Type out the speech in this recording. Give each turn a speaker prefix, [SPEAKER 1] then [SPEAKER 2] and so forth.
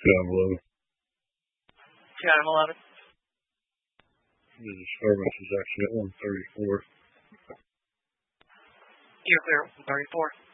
[SPEAKER 1] Adam 11.
[SPEAKER 2] Adam 11.
[SPEAKER 1] The disturbance is actually at 134.
[SPEAKER 2] You're clear at 134.